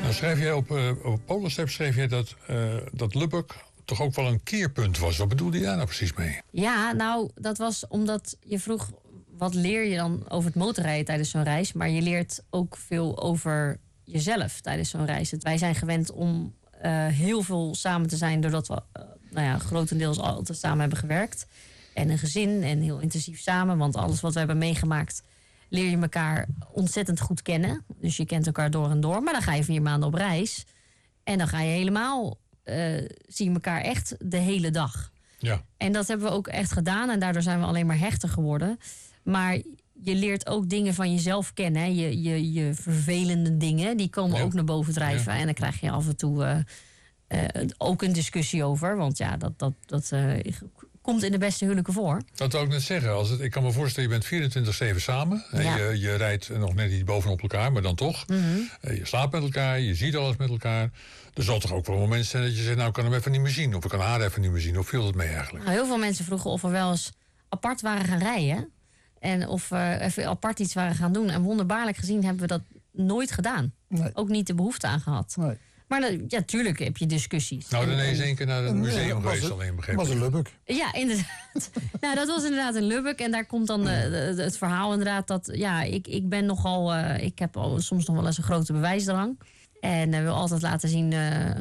Nou schrijf jij op Polarstep schreef jij dat Lubbock toch ook wel een keerpunt was. Wat bedoelde je daar nou precies mee? Ja, nou, dat was omdat je vroeg, wat leer je dan over het motorrijden tijdens zo'n reis? Maar je leert ook veel over jezelf tijdens zo'n reis. Wij zijn gewend om heel veel samen te zijn, doordat we grotendeels altijd samen hebben gewerkt. En een gezin en heel intensief samen. Want alles wat we hebben meegemaakt, leer je elkaar ontzettend goed kennen. Dus je kent elkaar door en door. Maar dan ga je 4 maanden op reis. En dan ga je helemaal, zie je elkaar echt de hele dag. Ja. En dat hebben we ook echt gedaan. En daardoor zijn we alleen maar hechter geworden. Maar je leert ook dingen van jezelf kennen. Hè. Je vervelende dingen, die komen ook naar boven drijven. Ja. En dan krijg je af en toe ook een discussie over. Want ja, dat komt in de beste huwelijken voor. Dat wil ik net zeggen. Ik kan me voorstellen, je bent 24/7 samen. Ja. Je rijdt nog net niet bovenop elkaar, maar dan toch. Mm-hmm. Je slaapt met elkaar, je ziet alles met elkaar. Er zal toch ook wel momenten zijn dat je zegt, nou, ik kan hem even niet meer zien. Of ik kan haar even niet meer zien. Of viel dat mee eigenlijk? Nou, heel veel mensen vroegen of we wel eens apart waren gaan rijden. En of we even apart iets waren gaan doen. En wonderbaarlijk gezien hebben we dat nooit gedaan. Nee. ook niet de behoefte aan gehad. Nee. Maar ja, tuurlijk heb je discussies. Nou, dan is één keer naar het museum geweest alleen, begrepen. Dat was in Lubbock. Ja, inderdaad. Nou, dat was inderdaad in Lubbock. En daar komt dan het verhaal inderdaad dat... Ja, ik ben nogal... ik heb soms nog wel eens een grote bewijsdrang. En wil altijd laten zien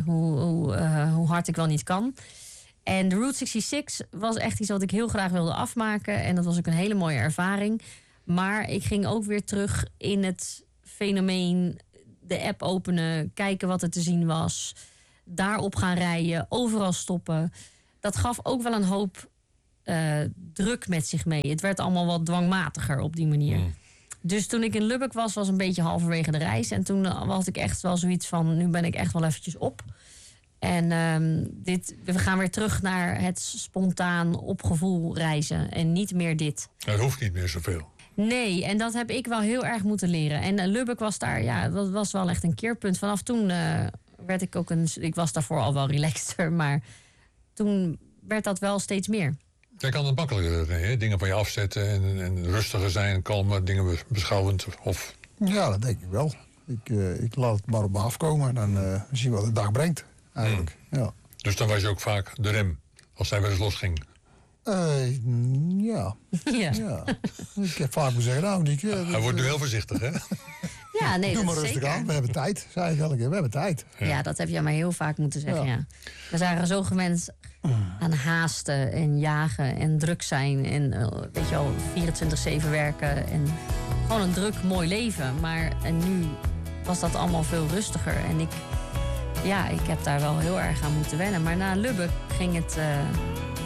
hoe hard ik wel niet kan. En de Route 66 was echt iets wat ik heel graag wilde afmaken. En dat was ook een hele mooie ervaring. Maar ik ging ook weer terug in het fenomeen... de app openen, kijken wat er te zien was... daarop gaan rijden, overal stoppen. Dat gaf ook wel een hoop druk met zich mee. Het werd allemaal wat dwangmatiger op die manier. Mm. Dus toen ik in Lubbock was een beetje halverwege de reis. En toen had ik echt wel zoiets van... nu ben ik echt wel eventjes op. En we gaan weer terug naar het spontaan op gevoel reizen. En niet meer dit. Dat hoeft niet meer zoveel. Nee, en dat heb ik wel heel erg moeten leren. En Lubbock was daar, ja, dat was wel echt een keerpunt. Vanaf toen werd ik ook ik was daarvoor al wel relaxter, maar toen werd dat wel steeds meer. Jij kan het makkelijker, hè? Dingen van je afzetten en rustiger zijn, kalmer, dingen beschouwend. Of... Ja, dat denk ik wel. Ik laat het maar op me afkomen en dan zien we wat de dag brengt, eigenlijk. Ja. Dus dan was je ook vaak de rem, als hij wel eens losging. Ja. Ik heb vaak moeten zeggen, nou, Niek... Hij wordt nu heel voorzichtig, hè? Ja, nee, doe dat maar is rustig zeker. aan, we hebben tijd, zei ik elke keer, we hebben tijd. Ja, dat heb jij mij heel vaak moeten zeggen, ja. We zijn zo gewend aan haasten en jagen en druk zijn. En weet je wel, 24/7 werken en gewoon een druk, mooi leven. En nu was dat allemaal veel rustiger. En ik heb daar wel heel erg aan moeten wennen. Maar na Lubbock ging het...